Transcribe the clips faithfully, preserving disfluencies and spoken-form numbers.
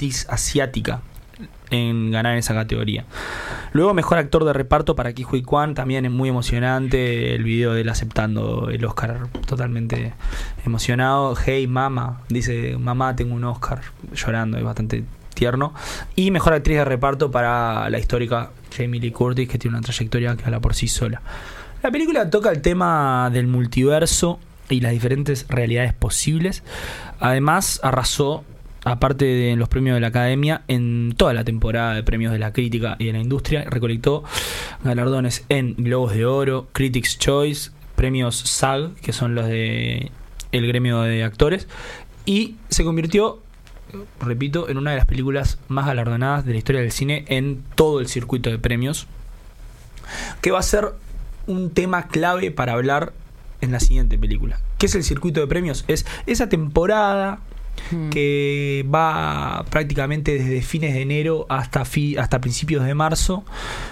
actriz asiática en ganar esa categoría. Luego mejor actor de reparto para Ke Huy Quan, también es muy emocionante el video de él aceptando el Oscar, totalmente emocionado. Hey mama, dice mamá tengo un Oscar, llorando, es bastante tierno. Y mejor actriz de reparto para la histórica Jamie Lee Curtis, que tiene una trayectoria que habla por sí sola. La película toca el tema del multiverso y las diferentes realidades posibles. Además arrasó, aparte de los premios de la Academia, en toda la temporada de premios de la crítica y de la industria. Recolectó galardones en Globos de Oro, Critics' Choice, premios SAG, que son los de el gremio de actores, y se convirtió, repito, en una de las películas más galardonadas de la historia del cine en todo el circuito de premios, que va a ser un tema clave para hablar en la siguiente película. ¿Qué es el circuito de premios? Es esa temporada que va prácticamente desde fines de enero hasta fi, hasta principios de marzo,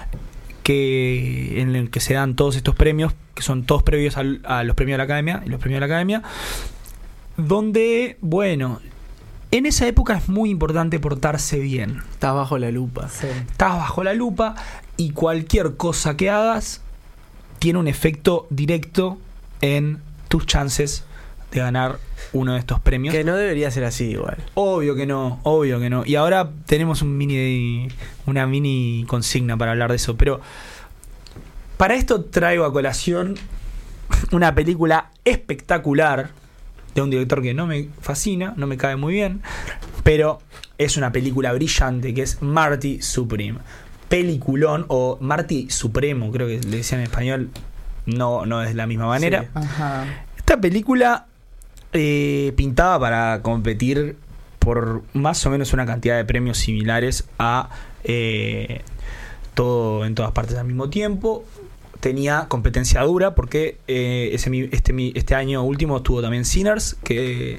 que en el que se dan todos estos premios, que son todos previos al, a los premios de la Academia y los premios de la Academia, donde, bueno, en esa época es muy importante portarse bien. Estás bajo la lupa. Sí. Estás bajo la lupa y cualquier cosa que hagas tiene un efecto directo en tus chances de ganar uno de estos premios. Que no debería ser así igual. Obvio que no, obvio que no. Y ahora tenemos un mini una mini consigna para hablar de eso. Pero para esto traigo a colación una película espectacular de un director que no me fascina, no me cae muy bien, pero es una película brillante, que es Marty Supreme. Peliculón, o Marty Supremo, creo que le decían en español, no, no es de la misma manera. Sí. Ajá. Esta película eh, pintaba para competir por más o menos una cantidad de premios similares a eh, Todo en Todas Partes al Mismo Tiempo. Tenía competencia dura porque eh, ese, este, este año último tuvo también Sinners, que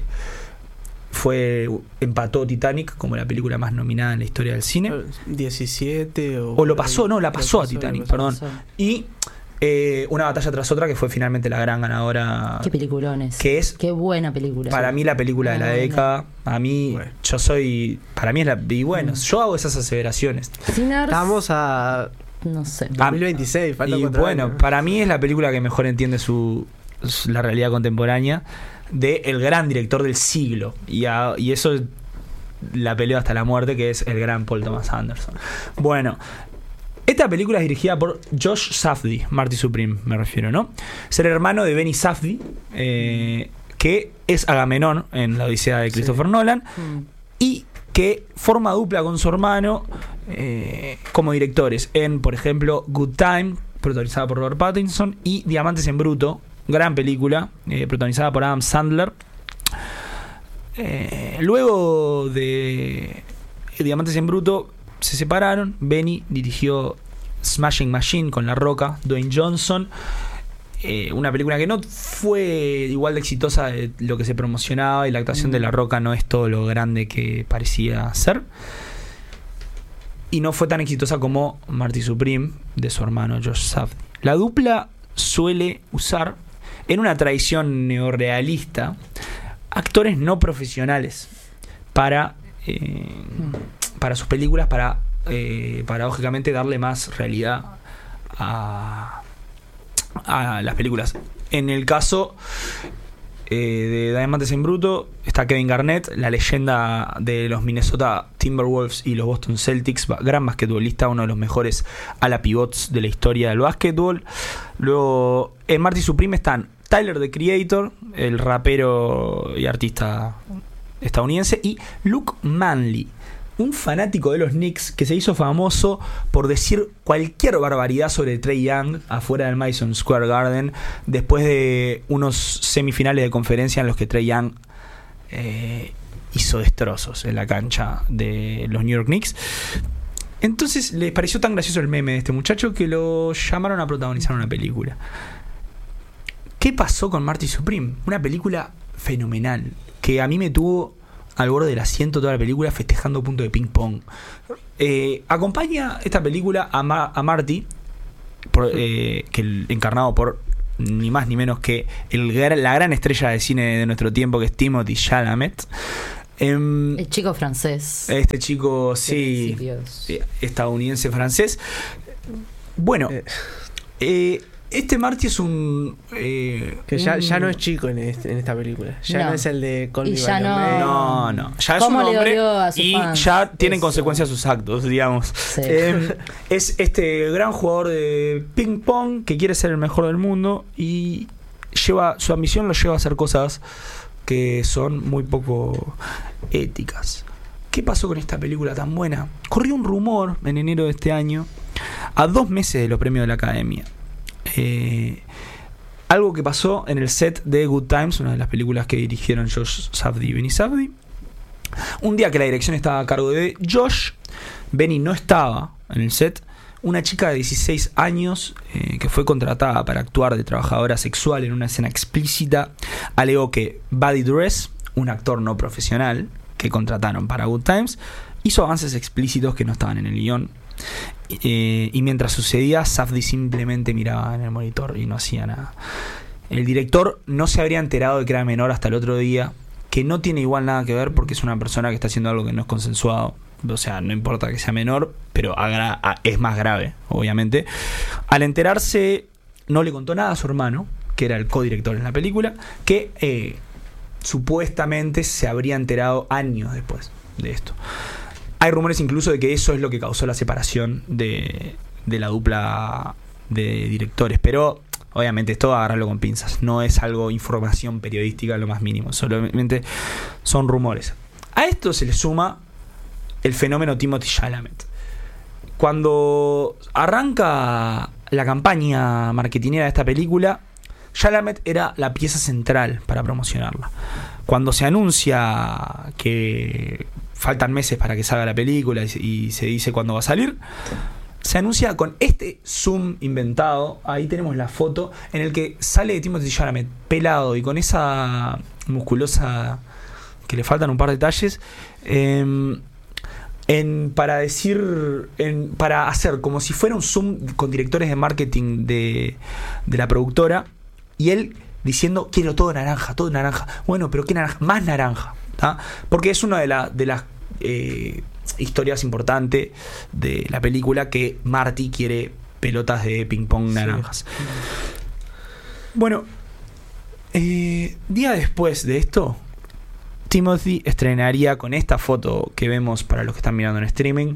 fue empató Titanic como la película más nominada en la historia del cine. diecisiete o... O lo pasó, no, la pasó, pasó a Titanic, pasó, perdón. pasó. Y eh, una batalla tras otra, que fue finalmente la gran ganadora. Qué peliculones. Que es, Qué buena película. para mí, la película de la Buena. década. A mí, Bueno. yo soy... Para mí es la... Y bueno, Mm. yo hago esas aseveraciones. Sinners, Estamos a no sé. dos mil veintiséis, falta Y cuatro bueno, años. para mí es la película que mejor entiende su, su- la realidad contemporánea de el gran director del siglo. Y, a- y eso la peleó hasta la muerte, que es el gran Paul Thomas Anderson. Bueno, esta película es dirigida por Josh Safdie, Marty Supreme me refiero, ¿no? Ser hermano de Benny Safdie, eh, que es Agamenón en La Odisea de Christopher Sí. Nolan, Mm. y que forma dupla con su hermano eh, como directores en, por ejemplo, Good Time, protagonizada por Robert Pattinson, y Diamantes en Bruto, gran película, eh, protagonizada por Adam Sandler. Eh, luego de Diamantes en Bruto se separaron. Benny dirigió Smashing Machine con La Roca, Dwayne Johnson, eh, una película que no fue igual de exitosa de lo que se promocionaba, y la actuación de La Roca no es todo lo grande que parecía ser, y no fue tan exitosa como Marty Supreme de su hermano Josh Safdie. La dupla suele usar, en una tradición neorrealista, actores no profesionales para eh, para sus películas, para eh, paradójicamente darle más realidad a, a las películas. En el caso eh, de Diamantes en Bruto está Kevin Garnett, la leyenda de los Minnesota Timberwolves y los Boston Celtics, gran basquetbolista, uno de los mejores ala pivots de la historia del básquetbol. Luego en Marty Supreme están Tyler, the Creator, el rapero y artista estadounidense, y Luke Manley, un fanático de los Knicks que se hizo famoso por decir cualquier barbaridad sobre Trae Young afuera del Madison Square Garden, después de unos semifinales de conferencia en los que Trae Young eh, hizo destrozos en la cancha de los New York Knicks. Entonces les pareció tan gracioso el meme de este muchacho que lo llamaron a protagonizar una película. ¿Qué pasó con Marty Supreme? Una película fenomenal que a mí me tuvo al borde del asiento toda la película, festejando punto de ping pong. Eh, acompaña esta película a, Ma- a Marty, por, eh, que el, encarnado por ni más ni menos que el, la gran estrella de cine de nuestro tiempo, que es Timothy Chalamet. Em, El chico francés. este chico, de sí, principios. sí, estadounidense francés. Bueno, Eh, eh, este Marty es un. eh, que ya, un- ya no es chico en, este- en esta película. Ya no, No. es el de Call Y Me By ya Your no- Name. No, no. Ya es un ¿Cómo le hombre dolió a sus y fans ya tienen eso? consecuencias sus actos, digamos. Sí. Eh, es este gran jugador de ping pong que quiere ser el mejor del mundo y lleva su ambición lo lleva a hacer cosas que son muy poco éticas. ¿Qué pasó con esta película tan buena? Corrió un rumor en enero de este año, a dos meses de los premios de la Academia. Eh, algo que pasó en el set de Good Times, una de las películas que dirigieron Josh Safdie y Benny Safdie. Un día que la dirección estaba a cargo de Josh, Benny no estaba en el set. Una chica de dieciséis años eh, que fue contratada para actuar de trabajadora sexual en una escena explícita alegó que Buddy Dress, un actor no profesional que contrataron para Good Times, hizo avances explícitos que no estaban en el guión. Eh, y mientras sucedía, Safdie simplemente miraba en el monitor y no hacía nada. El director no se habría enterado de que era menor hasta el otro día, que no tiene igual nada que ver porque es una persona que está haciendo algo que no es consensuado. O sea, no importa que sea menor, pero agra- a- es más grave, obviamente. Al enterarse, no le contó nada a su hermano, que era el codirector en la película, que eh, supuestamente se habría enterado años después de esto. Hay rumores incluso de que eso es lo que causó la separación de, de la dupla de directores, pero obviamente esto agarrarlo con pinzas. No es algo información periodística lo más mínimo, solamente son rumores. A esto se le suma el fenómeno Timothée Chalamet. Cuando arranca la campaña marketinera de esta película, Chalamet era la pieza central para promocionarla. Cuando se anuncia que faltan meses para que salga la película y se, y se dice cuándo va a salir, se anuncia con este zoom inventado. Ahí tenemos la foto en el que sale Timothée Chalamet pelado y con esa musculosa que le faltan un par de detalles. Eh, En, para decir en, para hacer como si fuera un zoom con directores de marketing de, de la productora y él diciendo quiero todo naranja, todo naranja. Bueno, pero ¿qué naranja? Más naranja, ¿tá? Porque es una de, la, de las eh, historias importantes de la película, que Marty quiere pelotas de ping pong naranjas. Sí. Bueno, eh, día después de esto, Timothy estrenaría con esta foto que vemos para los que están mirando en streaming,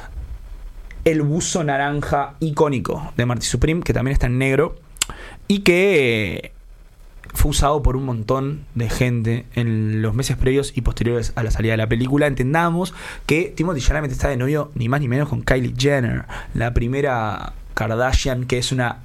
el buzo naranja icónico de Marty Supreme, que también está en negro y que fue usado por un montón de gente en los meses previos y posteriores a la salida de la película. Entendamos que Timothée Chalamet está de novio ni más ni menos con Kylie Jenner, la primera Kardashian, que es una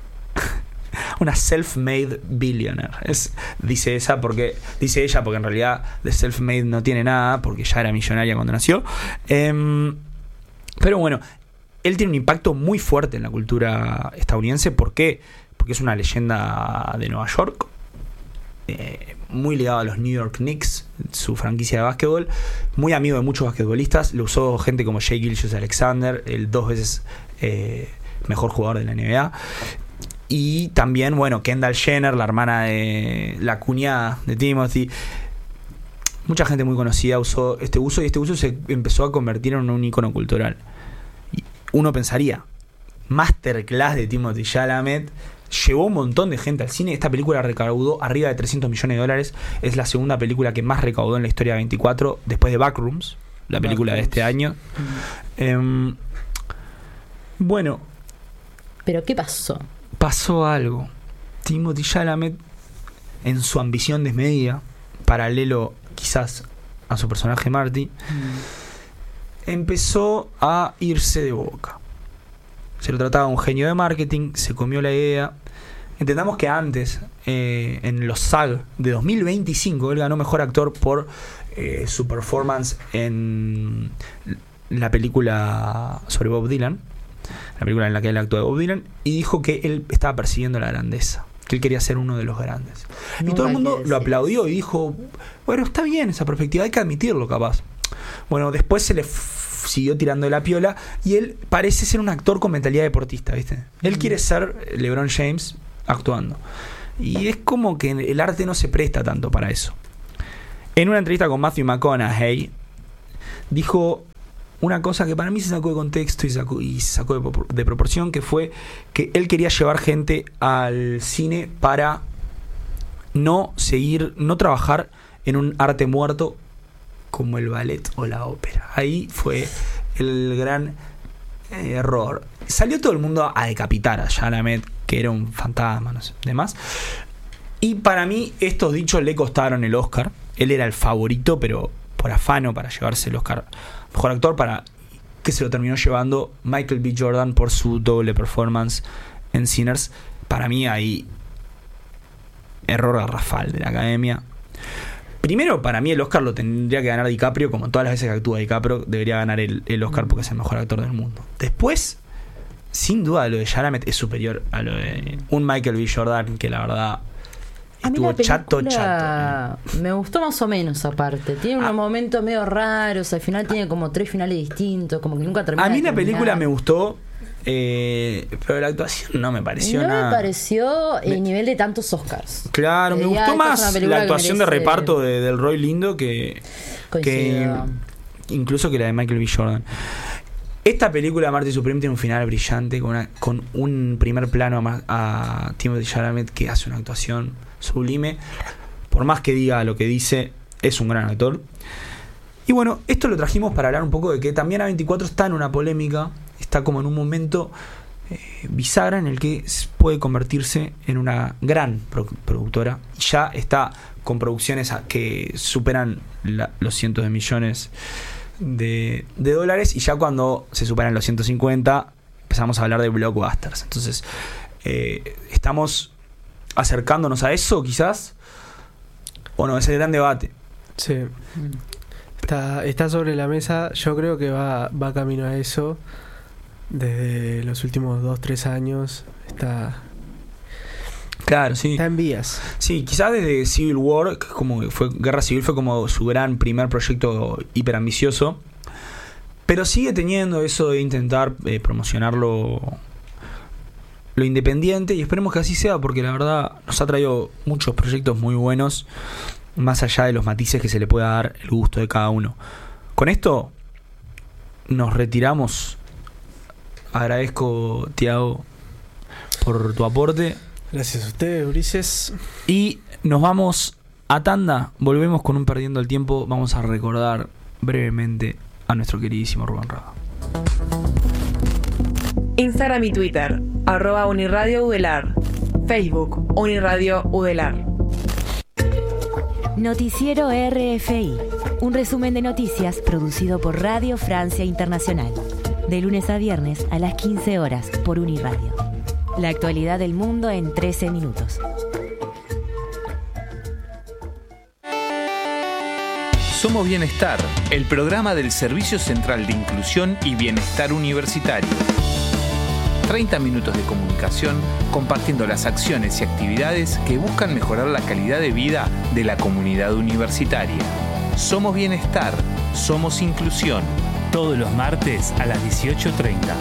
una self-made billionaire. Es, dice esa porque dice ella porque en realidad de self-made no tiene nada, porque ya era millonaria cuando nació. Eh, pero bueno, él tiene un impacto muy fuerte en la cultura estadounidense. ¿Por qué? Porque es una leyenda de Nueva York, eh, muy ligado a los New York Knicks, su franquicia de básquetbol, muy amigo de muchos basquetbolistas. Lo usó gente como Shai Gilgeous-Alexander, el dos veces eh, mejor jugador de la N B A. Y también, bueno, Kendall Jenner, la hermana de la cuñada de Timothy. Mucha gente muy conocida usó este uso, y este uso se empezó a convertir en un icono cultural. Y uno pensaría, masterclass de Timothée Chalamet, llevó un montón de gente al cine. Esta película recaudó arriba de trescientos millones de dólares. Es la segunda película que más recaudó en la historia de veinticuatro, después de Backrooms, la película Backrooms. de este año. Mm. Eh, bueno, ¿Pero qué pasó? pasó algo. Timothée Chalamet, en su ambición desmedida, paralelo quizás a su personaje Marty, Mm. empezó a irse de boca. Se lo trataba un genio de marketing, se comió la idea. Entendamos que antes, eh, en los SAG de dos mil veinticinco, él ganó mejor actor por eh, su performance en la película sobre Bob Dylan, la película en la que él actuó de Bob Dylan, y dijo que él estaba persiguiendo la grandeza, que él quería ser uno de los grandes. Y Nunca todo el mundo hay que lo decir aplaudió y dijo, bueno, está bien esa perspectiva, hay que admitirlo capaz. Bueno, después se le f- siguió tirando de la piola y él parece ser un actor con mentalidad deportista, ¿viste? Él Mm. quiere ser LeBron James actuando. Y es como que el arte no se presta tanto para eso. en una entrevista con Matthew McConaughey, dijo una cosa que para mí se sacó de contexto y, sacó, y se sacó de, de proporción, que fue que él quería llevar gente al cine para no seguir, no trabajar en un arte muerto como el ballet o la ópera. Ahí fue el gran error. Salió todo el mundo a decapitar a Chalamet, que era un fantasma, no sé, demás. Y para mí estos dichos le costaron el Oscar. Él era el favorito, pero por afano para llevarse el Oscar mejor actor, para que se lo terminó llevando Michael B. Jordan por su doble performance en Sinners. Para mí ahí error garrafal de la academia. Primero, para mí el Oscar lo tendría que ganar DiCaprio, como todas las veces que actúa DiCaprio, debería ganar el, el Oscar porque es el mejor actor del mundo. Después, sin duda, lo de Chalamet es superior a lo de un Michael B. Jordan, que la verdad a mí estuvo la chato, película chato. Me gustó más o menos aparte. Tiene unos Ah. momentos medio raros, al final tiene como tres finales distintos, como que nunca termina A mí de la película terminar. me gustó, eh, pero la actuación no me pareció No nada. me pareció el Me- nivel de tantos Oscars. Claro, me Diría, gustó esta es una más película la que actuación de merece- reparto de, del Roy Lindo que, que Coincido. incluso que la de Michael B. Jordan. Esta película, Marty Supreme, tiene un final brillante con, una, con un primer plano a, Ma- a Timothée Chalamet que hace una actuación sublime. Por más que diga lo que dice, es un gran actor. Y bueno, esto lo trajimos para hablar un poco de que también A veinticuatro está en una polémica, está como en un momento eh, bisagra en el que puede convertirse en una gran pro- productora. Y ya está con producciones a- que superan la- los cientos de millones de, de dólares, y ya cuando se superan los ciento cincuenta empezamos a hablar de blockbusters. Entonces eh, estamos acercándonos a eso quizás, o no, es el gran debate. Sí. Está, está sobre la mesa. Yo creo que va, va camino a eso. Desde los últimos dos, tres años está, Claro, sí. está en vías. Sí, quizás desde Civil War, que es como que fue Guerra Civil, fue como su gran primer proyecto hiper ambicioso, pero sigue teniendo eso de intentar eh, promocionarlo lo independiente, y esperemos que así sea, porque la verdad nos ha traído muchos proyectos muy buenos, más allá de los matices que se le pueda dar el gusto de cada uno. Con esto nos retiramos. Agradezco, Tiago, por tu aporte. Gracias a ustedes, Ulises. Y nos vamos a tanda. Volvemos con un Perdiendo el Tiempo. Vamos a recordar brevemente a nuestro queridísimo Rubén Rada. Instagram y Twitter, arroba Uniradio Udelar. Facebook, Uniradio Udelar. Noticiero R F I, un resumen de noticias producido por Radio Francia Internacional. De lunes a viernes a las quince horas por Uniradio. La actualidad del mundo en trece minutos. Somos Bienestar, el programa del Servicio Central de Inclusión y Bienestar Universitario. treinta minutos de comunicación compartiendo las acciones y actividades que buscan mejorar la calidad de vida de la comunidad universitaria. Somos Bienestar, somos Inclusión. Todos los martes a las dieciocho treinta.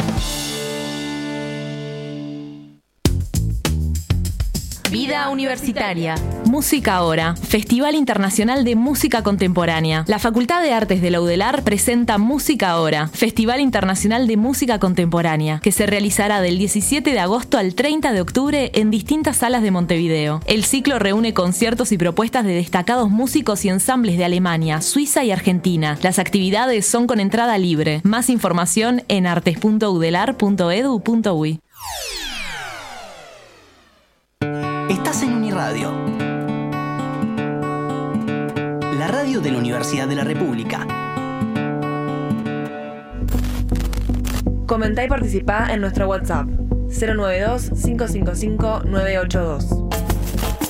Vida Universitaria. Música Ahora. Festival Internacional de Música Contemporánea. La Facultad de Artes de la UDELAR presenta Música Ahora, Festival Internacional de Música Contemporánea, que se realizará del diecisiete de agosto al treinta de octubre en distintas salas de Montevideo. El ciclo reúne conciertos y propuestas de destacados músicos y ensambles de Alemania, Suiza y Argentina. Las actividades son con entrada libre. Más información en artes punto udelar punto edu punto uy. Estás en Uniradio, la radio de la Universidad de la República. Comentá y participá en nuestro WhatsApp cero nueve dos, cinco cinco cinco, nueve ocho dos.